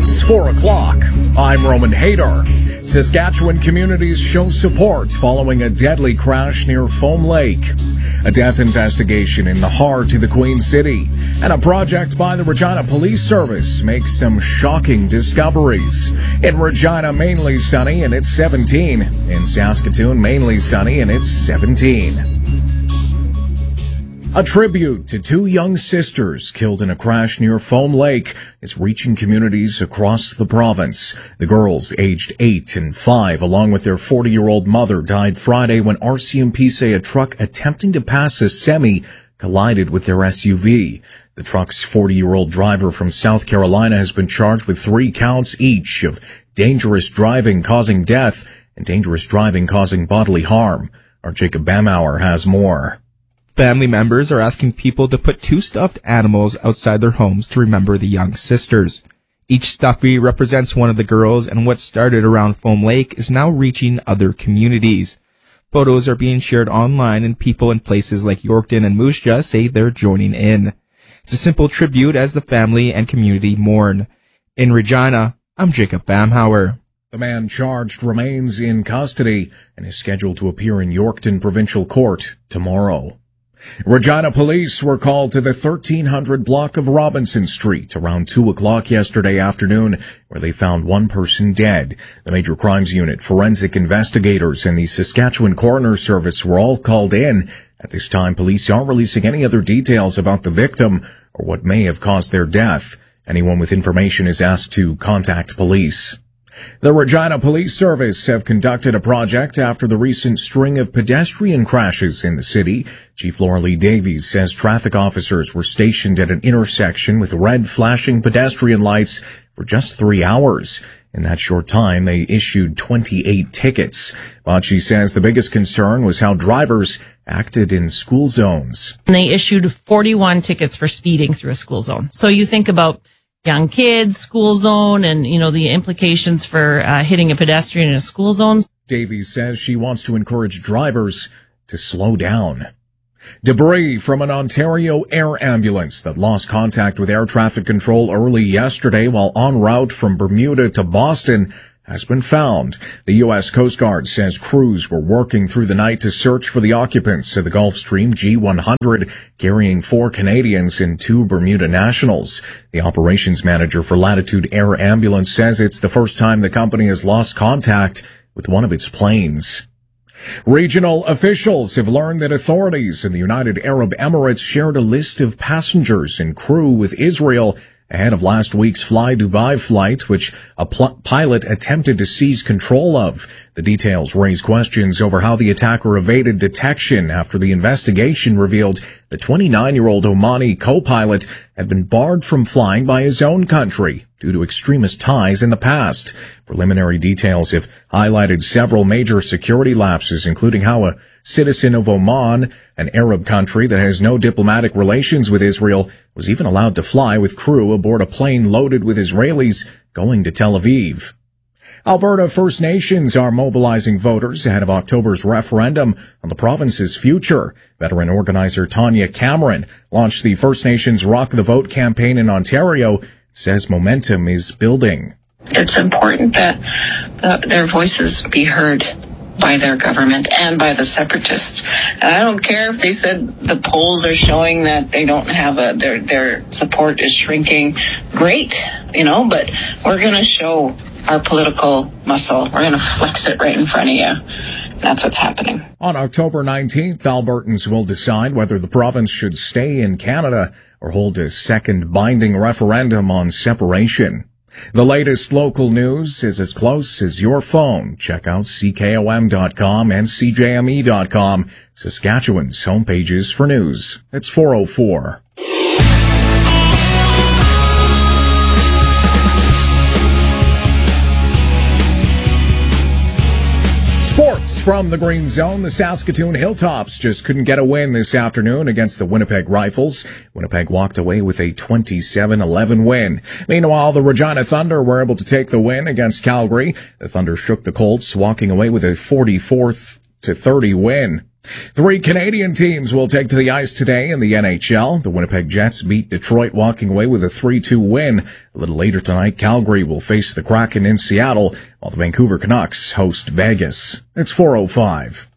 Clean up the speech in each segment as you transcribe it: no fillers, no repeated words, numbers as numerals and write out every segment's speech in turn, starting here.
It's 4 o'clock. I'm Roman Hader. Saskatchewan communities show support following a deadly crash near Foam Lake. A death investigation in the heart of the Queen City. And a project by the Regina Police Service makes some shocking discoveries. In Regina, mainly sunny, and it's 17. In Saskatoon, mainly sunny, and it's 17. A tribute to two young sisters killed in a crash near Foam Lake is reaching communities across the province. The girls, aged 8 and 5, along with their 40-year-old mother, died Friday when RCMP say a truck attempting to pass a semi collided with their SUV. The truck's 40-year-old driver from South Carolina has been charged with 3 counts each of dangerous driving causing death and dangerous driving causing bodily harm. Our Jacob Bamauer has more. Family members are asking people to put 2 stuffed animals outside their homes to remember the young sisters. Each stuffy represents one of the girls, and what started around Foam Lake is now reaching other communities. Photos are being shared online, and people in places like Yorkton and Moose Jaw say they're joining in. It's a simple tribute as the family and community mourn. In Regina, I'm Jacob Bamhauer. The man charged remains in custody and is scheduled to appear in Yorkton Provincial Court tomorrow. Regina police were called to the 1300 block of Robinson Street around 2 o'clock yesterday afternoon, where they found one person dead. The Major Crimes Unit, forensic investigators, and the Saskatchewan Coroner Service were all called in. At this time, police aren't releasing any other details about the victim or what may have caused their death. Anyone with information is asked to contact police. The Regina Police Service have conducted a project after the recent string of pedestrian crashes in the city. Chief Laura Lee Davies says traffic officers were stationed at an intersection with red flashing pedestrian lights for just 3 hours. In that short time, they issued 28 tickets. But she says the biggest concern was how drivers acted in school zones. They issued 41 tickets for speeding through a school zone. So you think about young kids, school zone, and, the implications for hitting a pedestrian in a school zone. Davies says she wants to encourage drivers to slow down. Debris from an Ontario air ambulance that lost contact with air traffic control early yesterday while en route from Bermuda to Boston has been found. The U.S. Coast Guard says crews were working through the night to search for the occupants of the Gulfstream G100, carrying 4 Canadians and 2 Bermuda nationals. The operations manager for Latitude Air Ambulance says it's the first time the company has lost contact with one of its planes. Regional officials have learned that authorities in the United Arab Emirates shared a list of passengers and crew with Israel ahead of last week's Fly Dubai flight, which a pilot attempted to seize control of. The details raise questions over how the attacker evaded detection after the investigation revealed the 29-year-old Omani co-pilot had been barred from flying by his own country due to extremist ties in the past. Preliminary details have highlighted several major security lapses, including how a citizen of Oman, an Arab country that has no diplomatic relations with Israel, was even allowed to fly with crew aboard a plane loaded with Israelis going to Tel Aviv. Alberta First Nations are mobilizing voters ahead of October's referendum on the province's future. Veteran organizer Tanya Cameron launched the First Nations Rock the Vote campaign in Ontario. Says momentum is building. It's important that their voices be heard by their government and by the separatists. And I don't care if they said the polls are showing that they don't have their support is shrinking. Great, but we're going to show our political muscle. We're going to flex it right in front of you. That's what's happening. On October 19th, Albertans will decide whether the province should stay in Canada or hold a second binding referendum on separation. The latest local news is as close as your phone. Check out CKOM.com and CJME.com, Saskatchewan's homepages for news. It's 4:04. Sports from the Green Zone. The Saskatoon Hilltops just couldn't get a win this afternoon against the Winnipeg Rifles. Winnipeg walked away with a 27-11 win. Meanwhile, the Regina Thunder were able to take the win against Calgary. The Thunder shook the Colts, walking away with a 44-30 win. 3 Canadian teams will take to the ice today in the NHL. The Winnipeg Jets beat Detroit, walking away with a 3-2 win. A little later tonight, Calgary will face the Kraken in Seattle, while the Vancouver Canucks host Vegas. It's 4:05.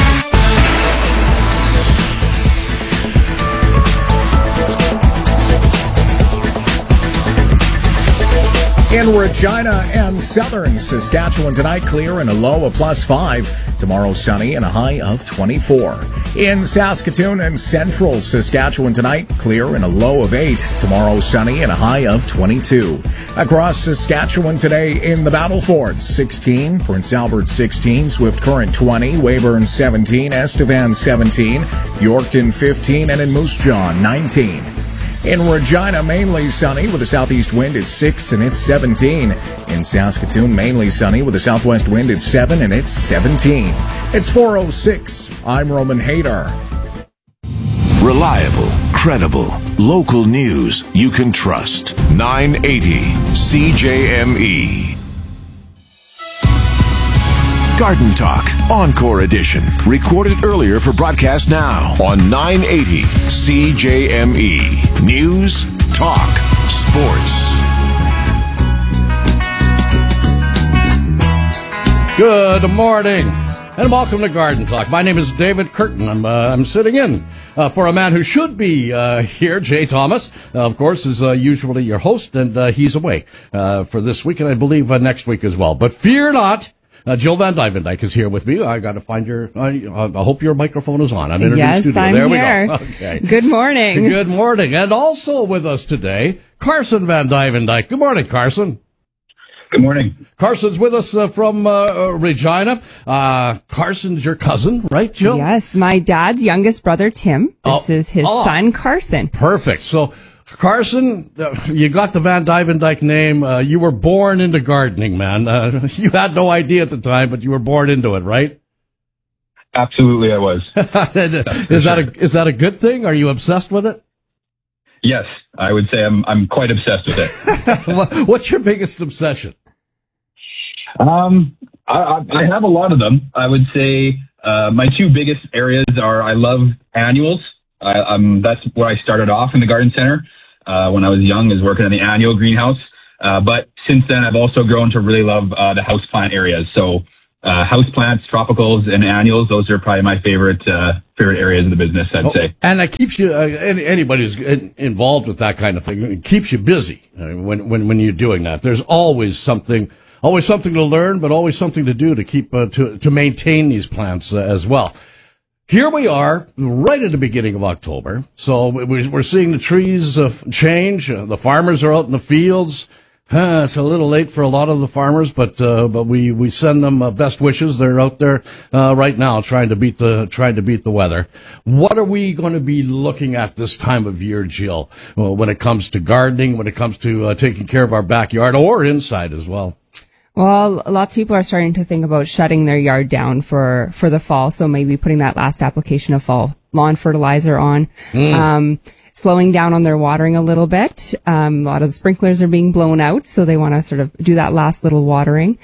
In Regina and southern Saskatchewan tonight, clear and a low of +5. Tomorrow, sunny and a high of 24. In Saskatoon and central Saskatchewan tonight, clear and a low of 8. Tomorrow, sunny and a high of 22. Across Saskatchewan today in the Battlefords, 16. Prince Albert 16. Swift Current 20. Weyburn 17. Estevan 17. Yorkton 15. And in Moose Jaw 19. In Regina, mainly sunny with a southeast wind at 6 and it's 17. In Saskatoon, mainly sunny with a southwest wind at 7 and it's 17. It's 4:06. I'm Roman Hader. Reliable, credible, local news you can trust. 980 CJME. Garden Talk, Encore Edition. Recorded earlier for broadcast now on 980 CJME. News, talk, sports. Good morning, and welcome to Garden Talk. My name is David Curtin. I'm sitting in for a man who should be here, Jay Thomas. Of course, is usually your host, and he's away for this week, and I believe next week as well. But fear not. Jill Van Dyvendyke is here with me. I got to find your. I hope your microphone is on. I'm in a new studio. I'm there here. We go. Okay. Good morning. Good morning, and also with us today, Carson Van Dyvendyke. Good morning, Carson. Good morning. Carson's with us from Regina. Carson's your cousin, right, Jill? Yes, my dad's youngest brother, Tim. This is his son, Carson. Perfect. So, Carson, you got the Van Dyvendyke name. You were born into gardening, man. You had no idea at the time, but you were born into it, right? Absolutely, I was. Is that a good thing? Are you obsessed with it? Yes, I would say I'm quite obsessed with it. What's your biggest obsession? I have a lot of them. I would say my two biggest areas are I love annuals. That's where I started off in the garden center when I was young, is working in the annual greenhouse. But since then, I've also grown to really love the houseplant areas. So houseplants, tropicals, and annuals, those are probably my favorite areas of the business, I'd say. And that keeps you, anybody who's involved with that kind of thing, it keeps you busy when you're doing that. There's always something to learn, but always something to do to keep, to maintain these plants as well. Here we are, right at the beginning of October. So we're seeing the trees change. The farmers are out in the fields. It's a little late for a lot of the farmers, but we send them best wishes. They're out there right now trying to beat the weather. What are we going to be looking at this time of year, Jill? When it comes to gardening, when it comes to taking care of our backyard or inside as well? Well, lots of people are starting to think about shutting their yard down for the fall. So maybe putting that last application of fall lawn fertilizer on. Slowing down on their watering a little bit. A lot of the sprinklers are being blown out, so they want to sort of do that last little watering.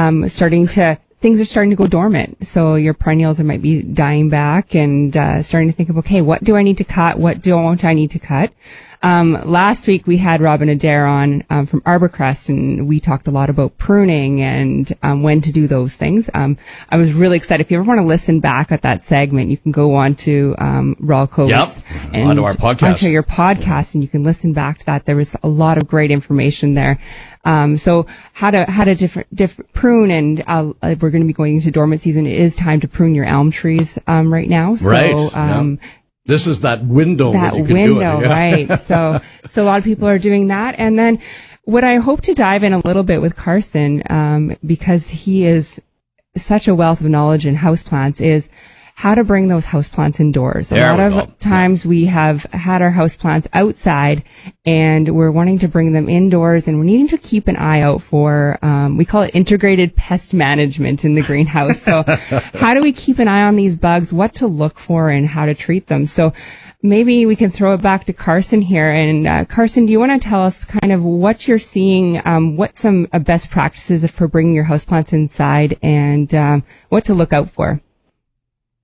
Things are starting to go dormant. So your perennials might be dying back and starting to think of, okay, what do I need to cut? What don't I need to cut? Last week we had Robin Adair on from Arborcrest, and we talked a lot about pruning and when to do those things. I was really excited. If you ever want to listen back at that segment, you can go on to Rawlco's and onto our podcast. Onto your podcast, and you can listen back to that. There was a lot of great information there. So how to different prune, and we're going to be going into dormant season. It is time to prune your elm trees right now. So, right. This is that window. That when you can window, do it. Yeah. right? So a lot of people are doing that. And then what I hope to dive in a little bit with Carson, because he is such a wealth of knowledge in houseplants, is how to bring those houseplants indoors. A lot of times we have had our houseplants outside and we're wanting to bring them indoors, and we're needing to keep an eye out for, we call it integrated pest management in the greenhouse. So how do we keep an eye on these bugs, what to look for, and how to treat them? So maybe we can throw it back to Carson here. And Carson, do you want to tell us kind of what you're seeing, what some best practices for bringing your houseplants inside, and what to look out for?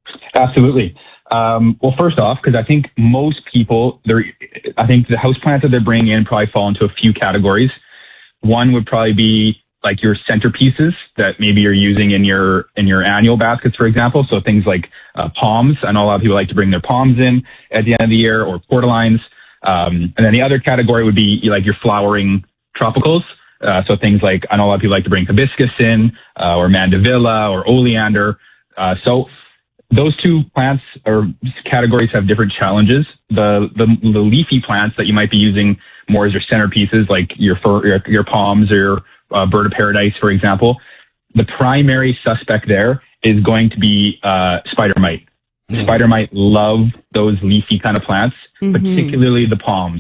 Absolutely. Well, first off, because I think most people, I think the houseplants that they're bringing in probably fall into a few categories. One would probably be like your centerpieces that maybe you're using in your annual baskets, for example. So things like palms. I know a lot of people like to bring their palms in at the end of the year, or portalines. And then the other category would be like your flowering tropicals. So things like, I know a lot of people like to bring hibiscus in, or mandevilla or oleander. So those two plants or categories have different challenges. The leafy plants that you might be using more as your centerpieces, like your palms or your bird of paradise, for example, the primary suspect there is going to be spider mite. Spider mite love those leafy kind of plants, particularly the palms.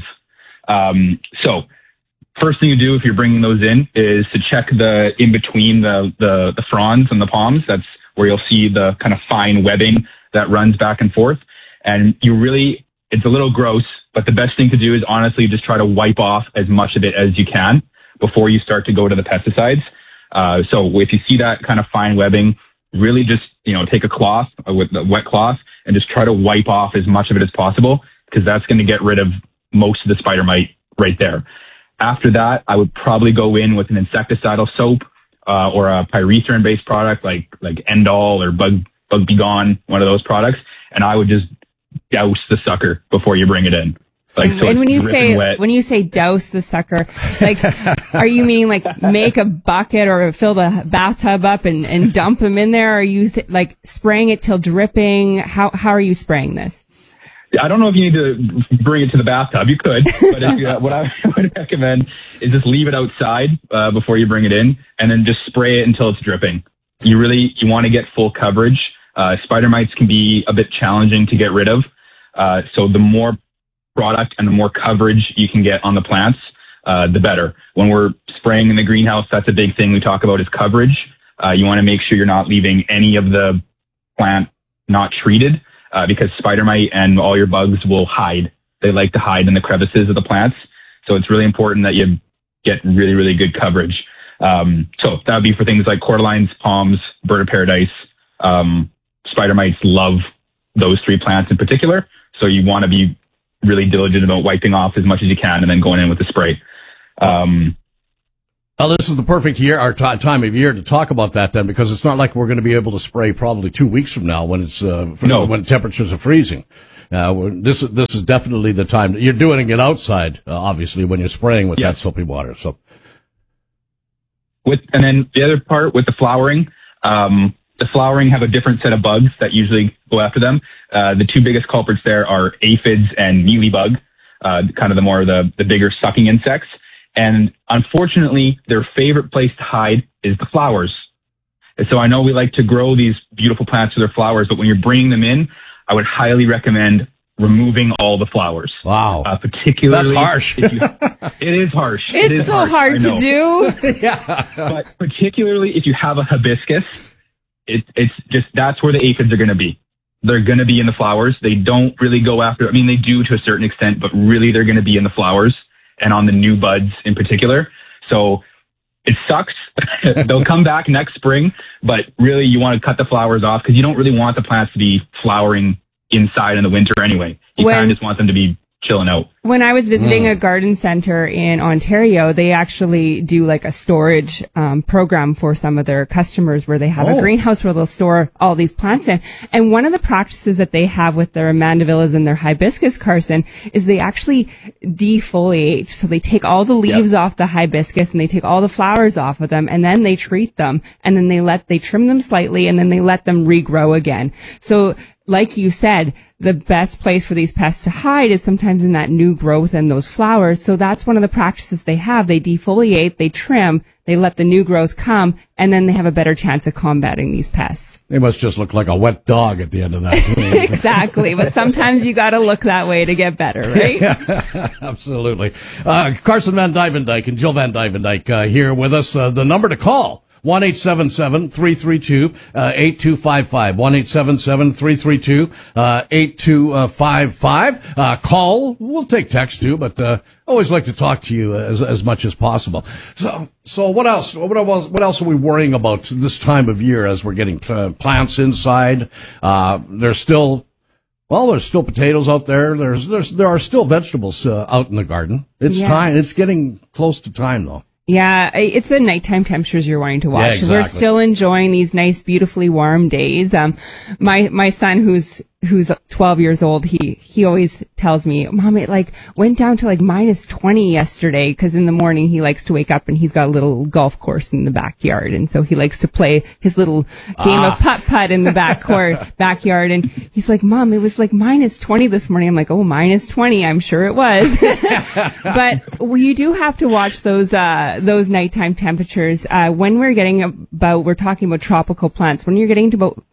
So first thing you do if you're bringing those in is to check the in between the fronds and the palms. That's where you'll see the kind of fine webbing that runs back and forth. And it's a little gross, but the best thing to do is honestly just try to wipe off as much of it as you can before you start to go to the pesticides. So if you see that kind of fine webbing, really just, take a cloth with a wet cloth and just try to wipe off as much of it as possible, because that's going to get rid of most of the spider mite right there. After that, I would probably go in with an insecticidal soap, or a pyrethrin-based product like Endol or Bug Be Gone, one of those products, and I would just douse the sucker before you bring it in. And when you say douse the sucker, like, are you meaning like make a bucket or fill the bathtub up and dump them in there? Or are you like spraying it till dripping? How are you spraying this? I don't know if you need to bring it to the bathtub. You could, but what I would recommend is just leave it outside before you bring it in, and then just spray it until it's dripping. You want to get full coverage. Spider mites can be a bit challenging to get rid of, so the more product and the more coverage you can get on the plants, the better. When we're spraying in the greenhouse, that's a big thing we talk about is coverage. You want to make sure you're not leaving any of the plant not treated. Because spider mite and all your bugs will hide. They like to hide in the crevices of the plants. So it's really important that you get really, really good coverage. So that would be for things like cordyline, palms, bird of paradise. Spider mites love those three plants in particular. So you want to be really diligent about wiping off as much as you can and then going in with the spray. This is the perfect time of year to talk about that then, because it's not like we're going to be able to spray probably 2 weeks from now when it's when temperatures are freezing. This is definitely the time. You're doing it outside, obviously, when you're spraying with that soapy water. So, and then the other part with the flowering have a different set of bugs that usually go after them. The two biggest culprits there are aphids and mealybug, kind of the bigger sucking insects. And unfortunately, their favorite place to hide is the flowers. And so I know we like to grow these beautiful plants for their flowers, but when you're bringing them in, I would highly recommend removing all the flowers. Wow. Particularly. That's harsh. It is harsh. It's so hard to do. Yeah. But particularly if you have a hibiscus, it's just, that's where the aphids are going to be. They're going to be in the flowers. They don't really go after, they do to a certain extent, but really they're going to be in the flowers and on the new buds in particular. So it sucks. They'll come back next spring, but really you want to cut the flowers off because you don't really want the plants to be flowering inside in the winter anyway. You kind of just want them to be chilling out. When I was visiting a garden center in Ontario, they actually do like a storage program for some of their customers where they have a greenhouse where they'll store all these plants in. And one of the practices that they have with their mandevillas and their hibiscus, Carson, is they actually defoliate. So they take all the leaves off the hibiscus and they take all the flowers off of them, and then they treat them, and then they trim them slightly, and then they let them regrow again. So like you said, the best place for these pests to hide is sometimes in that new growth and those flowers. So that's one of the practices they have. They defoliate, they trim, they let the new growth come, and then they have a better chance of combating these pests. They must just look like a wet dog at the end of that. Exactly. But sometimes you got to look that way to get better, right? Absolutely. Carson Van Dyvendijk and Jill Van Dyvendijk here with us. The number to call, 1-877-332-8255. 1-877-332-8255. Call. We'll take text too, but always like to talk to you as much as possible. So what else? What else are we worrying about this time of year as we're getting plants inside? There's still potatoes out there. There are still vegetables out in the garden. It's time. It's getting close to time though. Yeah, it's the nighttime temperatures you're wanting to watch. Yeah, exactly. We're still enjoying these nice, beautifully warm days. My son, who's 12 years old, he always tells me, Mom, it went down to minus 20 yesterday, because in the morning he likes to wake up and he's got a little golf course in the backyard, and so he likes to play his little game of putt-putt in the backyard, and he's like, Mom, it was minus 20 this morning. I'm like, oh, minus 20, I'm sure it was. But you do have to watch those nighttime temperatures. When we're talking about tropical plants, when you're getting to about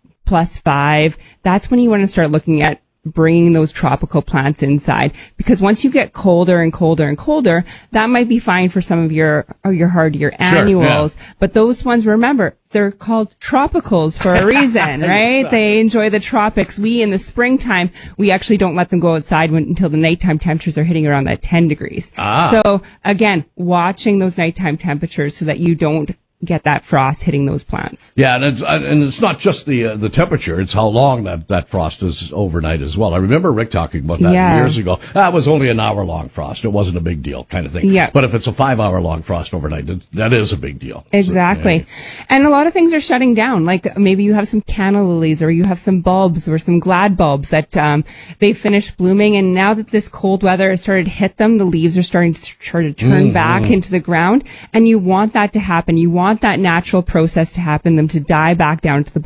+5, that's when you want to start looking at bringing those tropical plants inside, because once you get colder and colder and colder, that might be fine for some of your hardier annuals. Sure, yeah. But those ones, remember, they're called tropicals for a reason, right? Exactly. They enjoy the tropics. In the springtime, we actually don't let them go outside until the nighttime temperatures are hitting around that 10 degrees. So again, watching those nighttime temperatures so that you don't get that frost hitting those plants. Yeah, and it's not just the temperature; it's how long that frost is overnight as well. I remember Rick talking about that years ago. That was only an hour-long frost; it wasn't a big deal, kind of thing. Yeah. But if it's a 5-hour-long frost overnight, that is a big deal. Exactly. So, yeah. And a lot of things are shutting down. Like maybe you have some canna lilies, or you have some bulbs, or some glad bulbs that they finished blooming, and now that this cold weather has started to hit them, the leaves are starting to turn back into the ground, and you want that to happen. You want that natural process to happen, them to die back down to the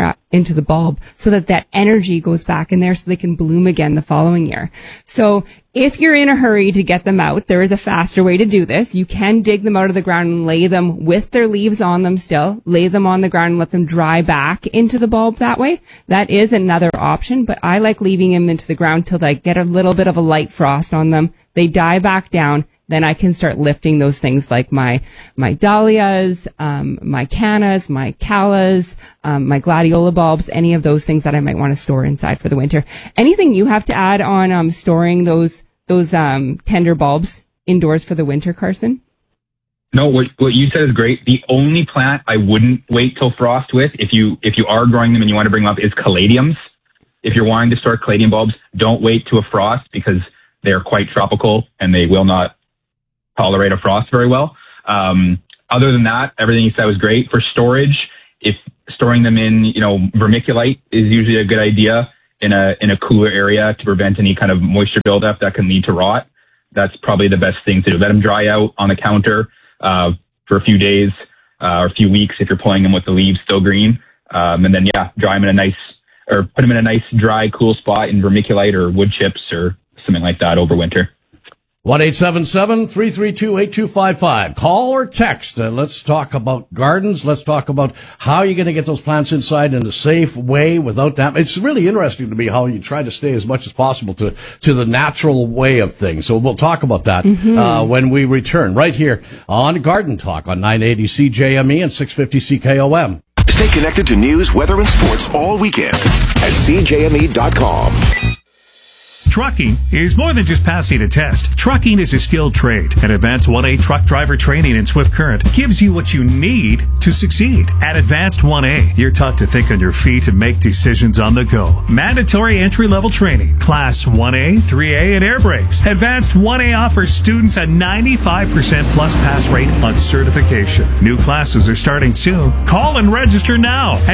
bulb, so that energy goes back in there so they can bloom again the following year. So if you're in a hurry to get them out, there is a faster way to do this. You can dig them out of the ground and lay them with their leaves on them still. Lay them on the ground and let them dry back into the bulb that way. That is another option, but I like leaving them into the ground till they get a little bit of a light frost on them. They die back down. Then I can start lifting those things like my dahlias, my cannas, my callas, my gladiola bulbs, any of those things that I might want to store inside for the winter. Anything you have to add on storing those tender bulbs indoors for the winter, Carson? No, what you said is great. The only plant I wouldn't wait till frost with, if you are growing them and you want to bring them up, is caladiums. If you're wanting to store caladium bulbs, don't wait to a frost, because they're quite tropical and they will not tolerate a frost very well. Other than that, everything you said was great. For storage, if storing them in, vermiculite is usually a good idea in a cooler area to prevent any kind of moisture buildup that can lead to rot. That's probably the best thing to do. Let them dry out on the counter for a few days or a few weeks if you're pulling them with the leaves still green. And then, dry them put them in a nice, dry, cool spot in vermiculite or wood chips or something like that over winter. 1-877-332-8255. Call or text. Let's talk about gardens. Let's talk about how you're going to get those plants inside in a safe way without that. It's really interesting to me how you try to stay as much as possible to the natural way of things. So we'll talk about that when we return right here on Garden Talk on 980 CJME and 650 CKOM. Stay connected to news, weather, and sports all weekend at CJME.com. Trucking is more than just passing a test. Trucking is a skilled trade, and Advanced 1A truck driver training in Swift Current gives you what you need to succeed. At Advanced 1A, you're taught to think on your feet and make decisions on the go. Mandatory entry-level training, Class 1A, 3A, and air brakes. Advanced 1A offers students a 95% plus pass rate on certification. New classes are starting soon. Call and register now at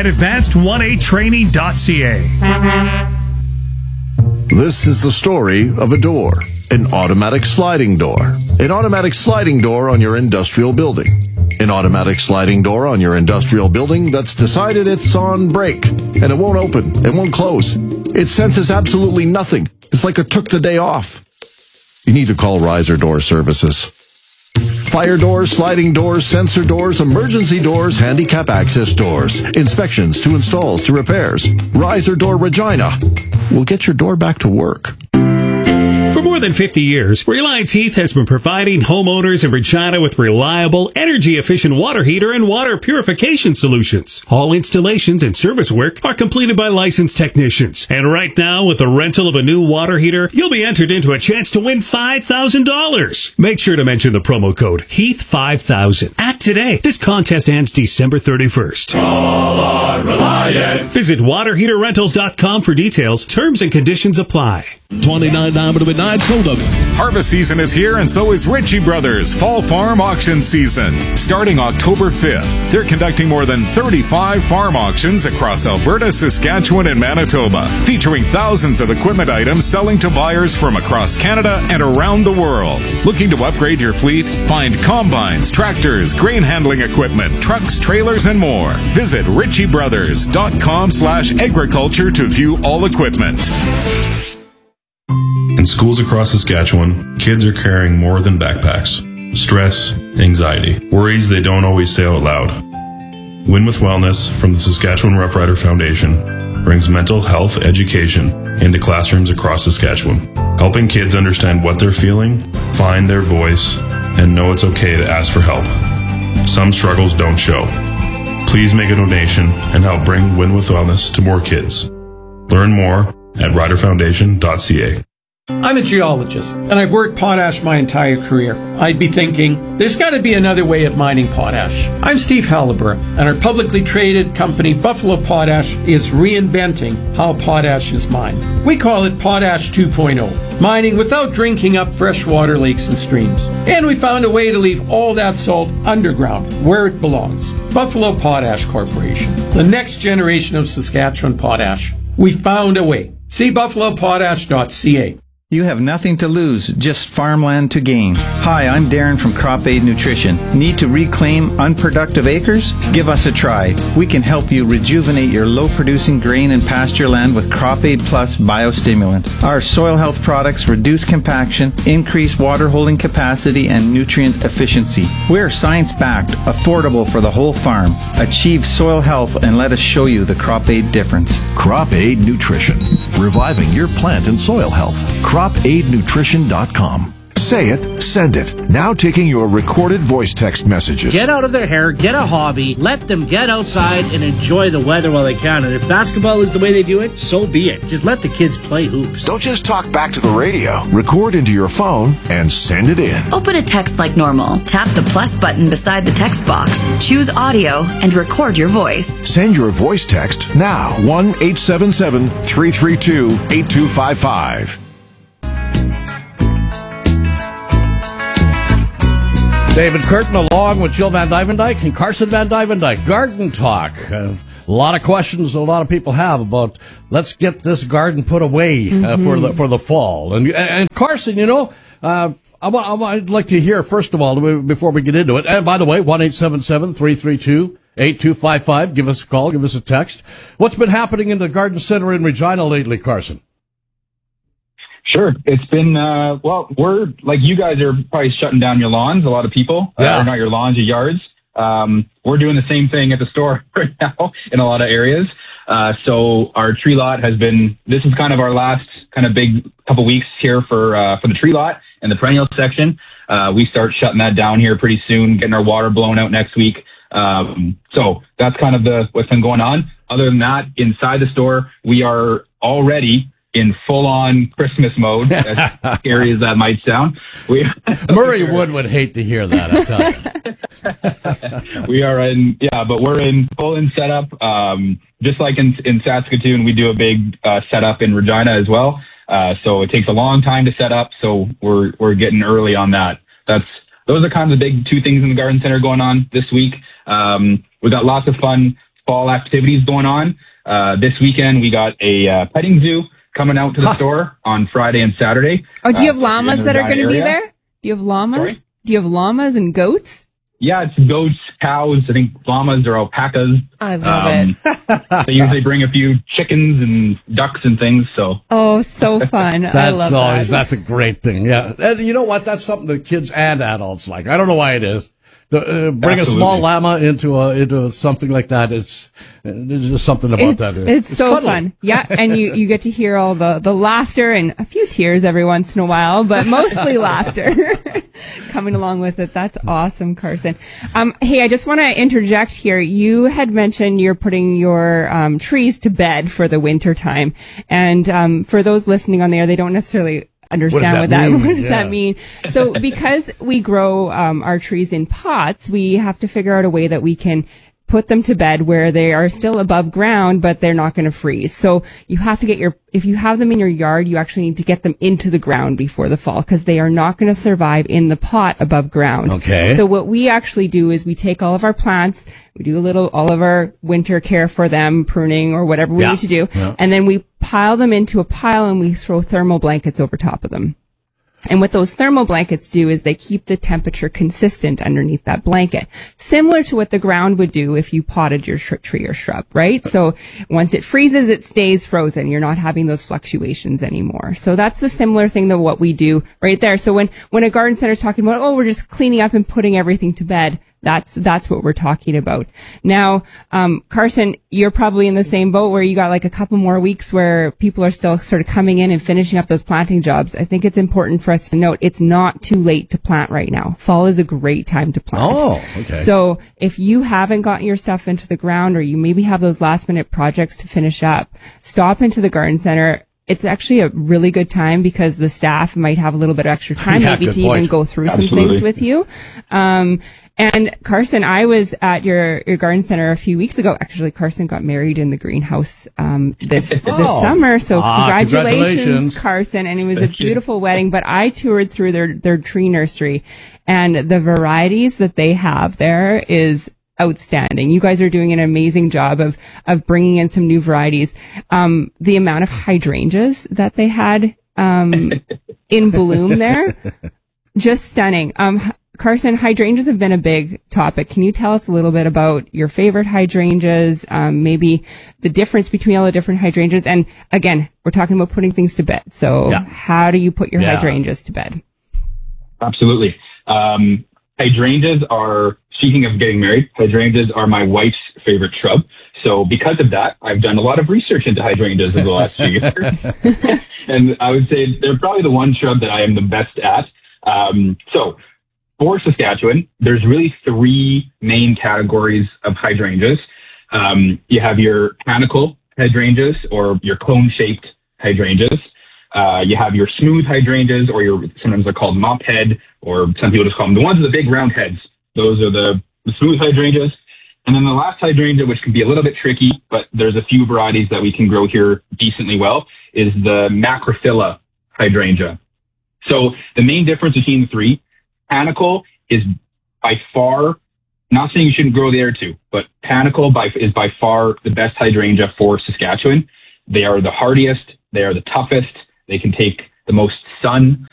advanced1atraining.ca. This is the story of a door, an automatic sliding door. An automatic sliding door on your industrial building. An automatic sliding door on your industrial building that's decided it's on break, and it won't open, it won't close. It senses absolutely nothing. It's like it took the day off. You need to call Riser Door Services. Fire doors, sliding doors, sensor doors, emergency doors, handicap access doors, inspections to installs to repairs. Riser Door Regina will get your door back to work. For more than 50 years, Reliance Heath has been providing homeowners in Regina with reliable, energy-efficient water heater and water purification solutions. All installations and service work are completed by licensed technicians. And right now, with the rental of a new water heater, you'll be entered into a chance to win $5,000. Make sure to mention the promo code HEATH5000. Act today. This contest ends December 31st. Call on Reliance. Visit waterheaterrentals.com for details. Terms and conditions apply. $29.99 sold up. Harvest season is here, and so is Ritchie Brothers Fall Farm Auction Season. Starting October 5th, they're conducting more than 35 farm auctions across Alberta, Saskatchewan, and Manitoba, featuring thousands of equipment items selling to buyers from across Canada and around the world. Looking to upgrade your fleet? Find combines, tractors, grain handling equipment, trucks, trailers, and more. Visit ritchiebrothers.com/agriculture to view all equipment. In schools across Saskatchewan, kids are carrying more than backpacks. Stress, anxiety, worries they don't always say out loud. Win with Wellness from the Saskatchewan Rough Rider Foundation brings mental health education into classrooms across Saskatchewan, helping kids understand what they're feeling, find their voice, and know it's okay to ask for help. Some struggles don't show. Please make a donation and help bring Win with Wellness to more kids. Learn more at riderfoundation.ca. I'm a geologist, and I've worked potash my entire career. I'd be thinking, there's got to be another way of mining potash. I'm Steve Halliburton, and our publicly traded company, Buffalo Potash, is reinventing how potash is mined. We call it Potash 2.0, mining without drinking up freshwater lakes and streams. And we found a way to leave all that salt underground, where it belongs. Buffalo Potash Corporation, the next generation of Saskatchewan potash. We found a way. See buffalopotash.ca. You have nothing to lose, just farmland to gain. Hi, I'm Darren from Crop Aid Nutrition. Need to reclaim unproductive acres? Give us a try. We can help you rejuvenate your low-producing grain and pasture land with Crop Aid Plus biostimulant. Our soil health products reduce compaction, increase water holding capacity, and nutrient efficiency. We're science-backed, affordable for the whole farm. Achieve soil health and let us show you the Crop Aid difference. Crop Aid Nutrition, reviving your plant and soil health. CropAidNutrition.com. Say it, send it. Now taking your recorded voice text messages. Get out of their hair, get a hobby, let them get outside and enjoy the weather while they can. And if basketball is the way they do it, so be it. Just let the kids play hoops. Don't just talk back to the radio. Record into your phone and send it in. Open a text like normal. Tap the plus button beside the text box. Choose audio and record your voice. Send your voice text now. 1-877-332-8255. David Curtin along with Jill Van Dyvendyke and Carson Van Dyvendyke. Garden talk. A lot of questions a lot of people have about let's get this garden put away for the fall. And Carson, you know, I'd like to hear, first of all, before we get into it, and by the way, 1-877-332-8255. Give us a call, give us a text. What's been happening in the garden center in Regina lately, Carson? Sure. It's been, we're, like you guys are probably shutting down your lawns, a lot of people. Yeah. Not your lawns, your yards. We're doing the same thing at the store right now in a lot of areas. So our tree lot this is kind of our last kind of big couple weeks here for the tree lot and the perennial section. We start shutting that down here pretty soon, getting our water blown out next week. So that's kind of what's been going on. Other than that, inside the store, we are already in full-on Christmas mode, as scary as that might sound. Murray would hate to hear that, I tell you. But we're in full-in setup. Just like in Saskatoon, we do a big setup in Regina as well. So it takes a long time to set up, so we're getting early on that. Those are kind of the big two things in the garden center going on this week. We got lots of fun fall activities going on. This weekend, we got a petting zoo coming out to the store on Friday and Saturday. Oh, do you have llamas that are going to be there? Do you have llamas? Sorry? Do you have llamas and goats? Yeah, it's goats, cows. I think llamas or alpacas. I love it. They usually bring a few chickens and ducks and things. So. Oh, so fun. I love that. That's a great thing. Yeah. And you know what? That's something that kids and adults like. I don't know why it is. Bring a small llama into something like that. There's just something about that. It's so cuddly. Fun. Yeah. And you get to hear all the laughter and a few tears every once in a while, but mostly laughter coming along with it. That's awesome, Carson. Hey, I just want to interject here. You had mentioned you're putting your trees to bed for the winter time. And for those listening on the air, they don't necessarily understand what that mean? So because we grow our trees in pots, we have to figure out a way that we can put them to bed where they are still above ground, but they're not going to freeze. So you have to if you have them in your yard, you actually need to get them into the ground before the fall because they are not going to survive in the pot above ground. Okay. So what we actually do is we take all of our plants, we do all of our winter care for them, pruning or whatever we need to do. Yeah. And then we pile them into a pile and we throw thermal blankets over top of them. And what those thermal blankets do is they keep the temperature consistent underneath that blanket, similar to what the ground would do if you potted your tree or shrub, right? So once it freezes, it stays frozen. You're not having those fluctuations anymore. So that's the similar thing to what we do right there. So when a garden center is talking about, we're just cleaning up and putting everything to bed, that's what we're talking about. Now, Carson, you're probably in the same boat where you got like a couple more weeks where people are still sort of coming in and finishing up those planting jobs. I think it's important for us to note it's not too late to plant right now. Fall is a great time to plant. Oh, okay. So if you haven't gotten your stuff into the ground or you maybe have those last minute projects to finish up, stop into the garden center. It's actually a really good time because the staff might have a little bit of extra time maybe to even go through some things with you. And Carson, I was at your garden center a few weeks ago. Actually, Carson got married in the greenhouse this summer. So congratulations, Carson. And it was a beautiful wedding. But I toured through their tree nursery, and the varieties that they have there is outstanding. You guys are doing an amazing job of bringing in some new varieties. The amount of hydrangeas that they had in bloom there, just stunning. Carson, hydrangeas have been a big topic. Can you tell us a little bit about your favorite hydrangeas, maybe the difference between all the different hydrangeas? And again, we're talking about putting things to bed. So how do you put your hydrangeas to bed? Absolutely. Hydrangeas are, speaking of getting married, hydrangeas are my wife's favorite shrub. So because of that, I've done a lot of research into hydrangeas in the last few years. And I would say they're probably the one shrub that I am the best at. So for Saskatchewan, there's really three main categories of hydrangeas. You have your panicle hydrangeas or your cone-shaped hydrangeas. You have your smooth hydrangeas, or sometimes they're called mop head, or some people just call them the ones with the big round heads. Those are the smooth hydrangeas. And then the last hydrangea, which can be a little bit tricky, but there's a few varieties that we can grow here decently well, is the Macrophylla hydrangea. So the main difference between the three, panicle is by far, not saying you shouldn't grow there too, but panicle is by far the best hydrangea for Saskatchewan. They are the hardiest. They are the toughest. They can take the most sun.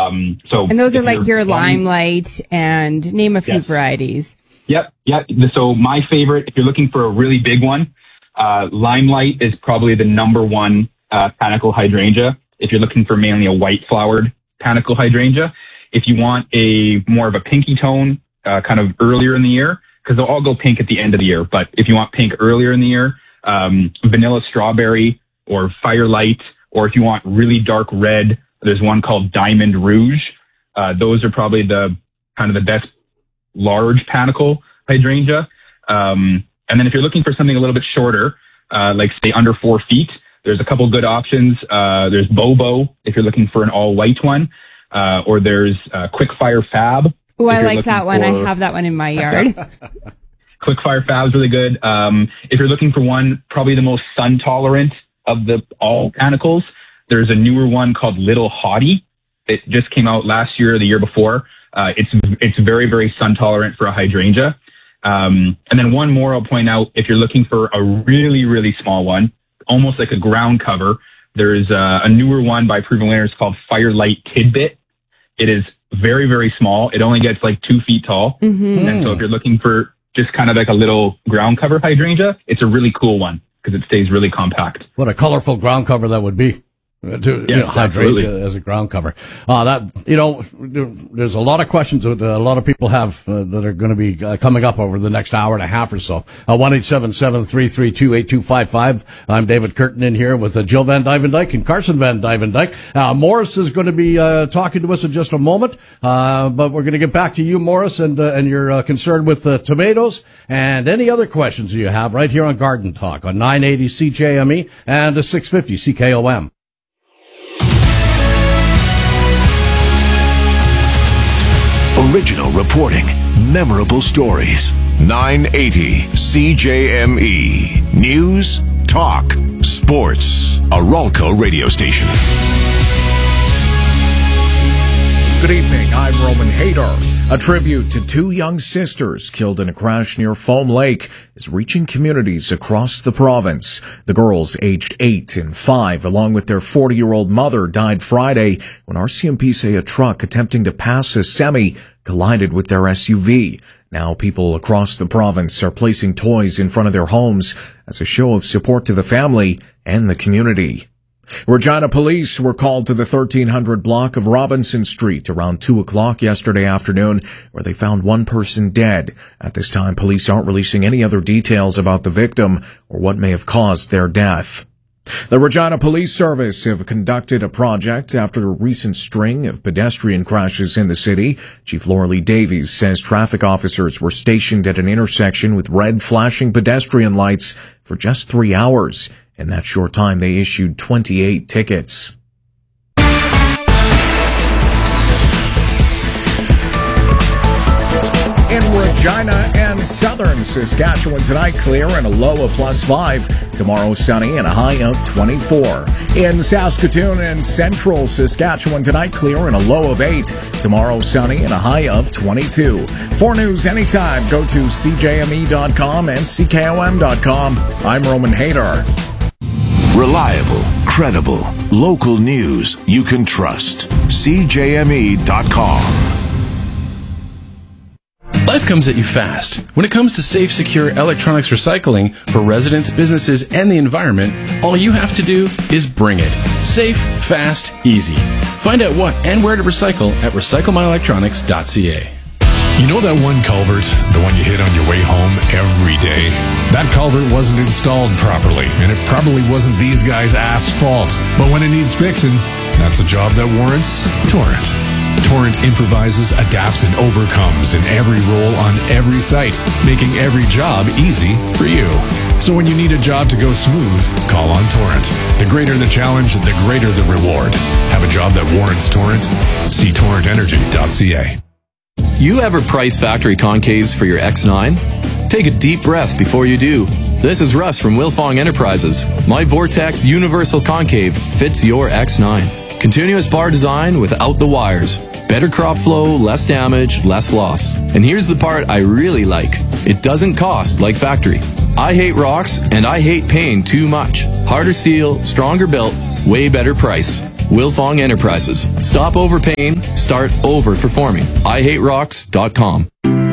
And those are like your Limelight and name a few varieties. Yep. So my favorite, if you're looking for a really big one, Limelight is probably the number one panicle hydrangea. If you're looking for mainly a white flowered panicle hydrangea, if you want a more of a pinky tone, kind of earlier in the year, because they'll all go pink at the end of the year. But if you want pink earlier in the year, vanilla strawberry or firelight, or if you want really dark red, there's one called Diamond Rouge. Those are probably the kind of the best large panicle hydrangea. And then if you're looking for something a little bit shorter, like say under 4 feet, there's a couple good options. There's Bobo if you're looking for an all white one, or there's Quickfire Fab. Oh, I like that one. I have that one in my yard. Quickfire Fab is really good. If you're looking for one, probably the most sun tolerant of all panicles, there's a newer one called Little Hottie. It just came out last year or the year before. It's very, very sun tolerant for a hydrangea. And then one more I'll point out, if you're looking for a really, really small one, almost like a ground cover, there's a newer one by Proven Winners called Firelight Tidbit. It is very, very small. It only gets like 2 feet tall. Mm-hmm. And so if you're looking for just kind of like a little ground cover hydrangea, it's a really cool one because it stays really compact. What a colorful ground cover that would be. hydrate as a ground cover. There's a lot of questions that a lot of people have that are going to be coming up over the next hour and a half or so. 1-877-332-8255. I'm David Curtin in here with Jill Van Dyvendyke and Carson Van Dyvendyke. Morris is going to be talking to us in just a moment, but we're going to get back to you, Morris, and your concern with tomatoes and any other questions you have right here on Garden Talk on 980 CJME and 650 CKOM. Original reporting, memorable stories. 980 CJME. News, talk, sports. A Ralco radio station. Good evening, I'm Roman Hader. A tribute to two young sisters killed in a crash near Foam Lake is reaching communities across the province. The girls, aged 8 and 5, along with their 40-year-old mother, died Friday when RCMP say a truck attempting to pass a semi collided with their SUV. Now people across the province are placing toys in front of their homes as a show of support to the family and the community. Regina police were called to the 1300 block of Robinson Street around 2 o'clock yesterday afternoon, where they found one person dead. At this time, police aren't releasing any other details about the victim or what may have caused their death. The Regina Police Service have conducted a project after a recent string of pedestrian crashes in the city. Chief Lauralee Davies says traffic officers were stationed at an intersection with red flashing pedestrian lights for just 3 hours. In that short time, they issued 28 tickets. In Regina and southern Saskatchewan tonight, clear and a low of +5. Tomorrow, sunny and a high of 24. In Saskatoon and central Saskatchewan tonight, clear and a low of 8. Tomorrow, sunny and a high of 22. For news anytime, go to CJME.com and CKOM.com. I'm Roman Hader. Reliable, credible, local news you can trust. CJME.com. Life comes at you fast. When it comes to safe, secure electronics recycling for residents, businesses, and the environment, all you have to do is bring it. Safe, fast, easy. Find out what and where to recycle at recyclemyelectronics.ca. You know that one culvert, the one you hit on your way home every day? That culvert wasn't installed properly, and it probably wasn't these guys' fault. But when it needs fixing, that's a job that warrants Torrent. Torrent improvises, adapts, and overcomes in every role on every site, making every job easy for you. So when you need a job to go smooth, call on Torrent. The greater the challenge, the greater the reward. Have a job that warrants Torrent? See torrentenergy.ca. You ever price factory concaves for your X9? Take a deep breath before you do. This is Russ from Wilfong Enterprises. My Vortex Universal Concave fits your X9. Continuous bar design without the wires. Better crop flow, less damage, less loss. And here's the part I really like. It doesn't cost like factory. I hate rocks and I hate paying too much. Harder steel, stronger built, way better price. Wilfong Enterprises. Stop overpaying, start overperforming. IHateRocks.com.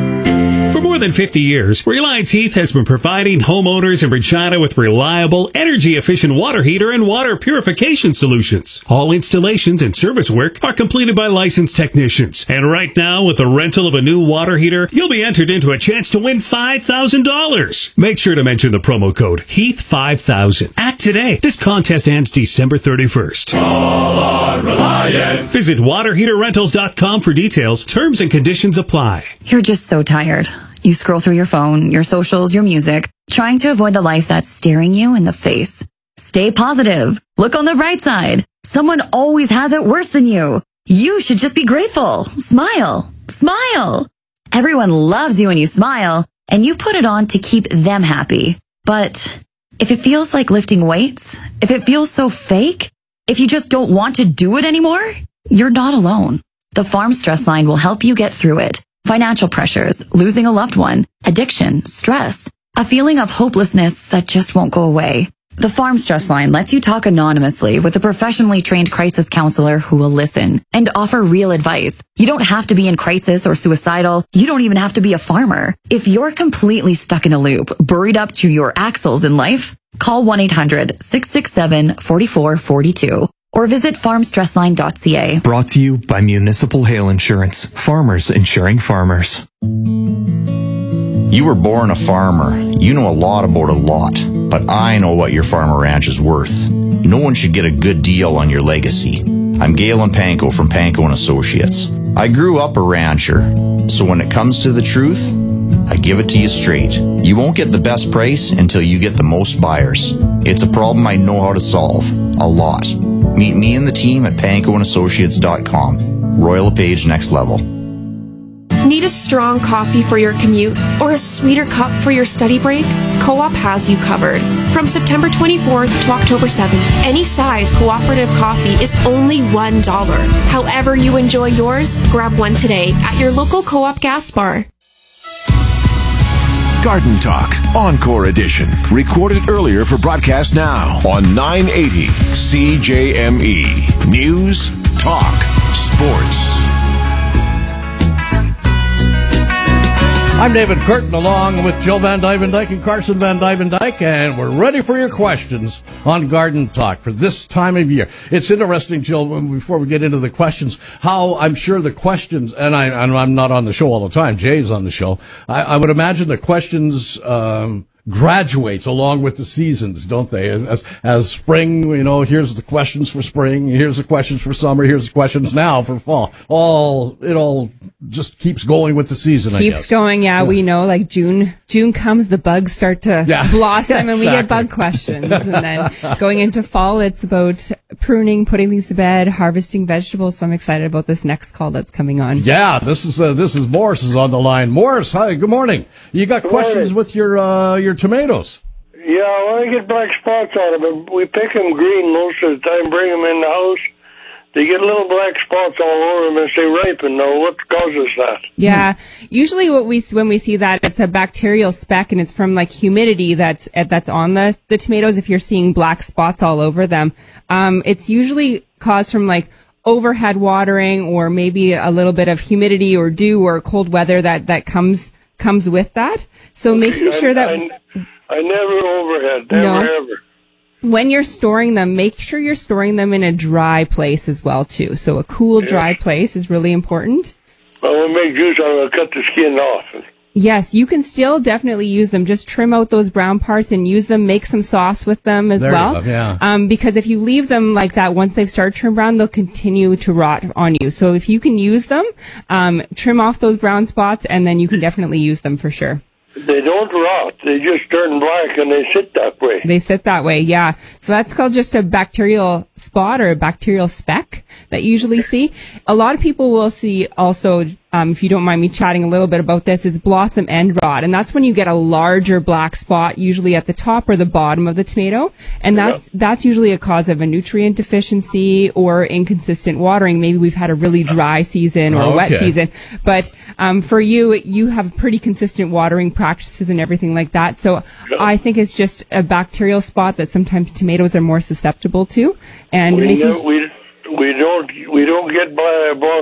For more than 50 years, Reliance Heath has been providing homeowners in Regina with reliable, energy-efficient water heater and water purification solutions. All installations and service work are completed by licensed technicians. And right now, with the rental of a new water heater, you'll be entered into a chance to win $5,000. Make sure to mention the promo code HEATH5000. Act today. This contest ends December 31st. Call on Reliance. Visit waterheaterrentals.com for details. Terms and conditions apply. You're just so tired. You scroll through your phone, your socials, your music, trying to avoid the life that's staring you in the face. Stay positive. Look on the bright side. Someone always has it worse than you. You should just be grateful. Smile. Smile. Everyone loves you when you smile, and you put it on to keep them happy. But if it feels like lifting weights, if it feels so fake, if you just don't want to do it anymore, you're not alone. The Farm Stress Line will help you get through it. Financial pressures, losing a loved one, addiction, stress, a feeling of hopelessness that just won't go away. The Farm Stress Line lets you talk anonymously with a professionally trained crisis counselor who will listen and offer real advice. You don't have to be in crisis or suicidal. You don't even have to be a farmer. If you're completely stuck in a loop, buried up to your axles in life, call 1-800-667-4442. or visit farmstressline.ca. Brought to you by Municipal Hail Insurance. Farmers insuring farmers. You were born a farmer. You know a lot about a lot. But I know what your farm or ranch is worth. No one should get a good deal on your legacy. I'm Galen Panko from Panko & Associates. I grew up a rancher. So when it comes to the truth, I give it to you straight. You won't get the best price until you get the most buyers. It's a problem I know how to solve. A lot. Meet me and the team at pankoandassociates.com. Royal LePage Next Level. Need a strong coffee for your commute or a sweeter cup for your study break? Co-op has you covered. From September 24th to October 7th, any size cooperative coffee is only $1. However you enjoy yours, grab one today at your local Co-op gas bar. Garden Talk, Encore Edition. Recorded earlier for broadcast now on 980 CJME. News, talk, sports. I'm David Curtin, along with Jill Van Dyke and Carson Van Dyke, and we're ready for your questions on Garden Talk for this time of year. It's interesting, Jill, before we get into the questions, how I'm sure the questions, and I'm not on the show all the time, Jay's on the show, I would imagine the questions graduates along with the seasons, don't they? As spring, here's the questions for spring, here's the questions for summer, here's the questions now for fall. It all just keeps going with the season, Keeps I guess. going, yeah. We know, like June comes, the bugs start to blossom, and we get bug questions. And then going into fall, it's about pruning, putting these to bed, harvesting vegetables. So I'm excited about this next call that's coming on. Yeah, this is Morris is on the line. Morris, hi, good morning. You got questions with your tomatoes? Yeah, when I get black spots on them, we pick them green most of the time, bring them in the house. They get little black spots all over them as they ripen. Now, what causes that? Yeah, usually when we see that, it's a bacterial speck, and it's from like humidity that's on the tomatoes. If you're seeing black spots all over them, it's usually caused from like overhead watering, or maybe a little bit of humidity or dew or cold weather that comes with that. So making sure that I never overhead, never ever. When you're storing them, make sure you're storing them in a dry place as well, too. So a cool, dry place is really important. Well, when we make juice, I'm going to cut the skin off. Yes, you can still definitely use them. Just trim out those brown parts and use them. Make some sauce with them as well. You go, yeah. Because if you leave them like that, once they've started to turn brown, they'll continue to rot on you. So if you can use them, trim off those brown spots, and then you can definitely use them for sure. They don't rot. They just turn black, and they sit that way. They sit that way, yeah. So that's called just a bacterial spot or a bacterial speck that you usually see. A lot of people will see also, if you don't mind me chatting a little bit about this, is blossom end rot. And that's when you get a larger black spot, usually at the top or the bottom of the tomato. And that's usually a cause of a nutrient deficiency or inconsistent watering. Maybe we've had a really dry season or a wet season. But for you have pretty consistent watering practices and everything like that. So I think it's just a bacterial spot that sometimes tomatoes are more susceptible to. And we don't get blossom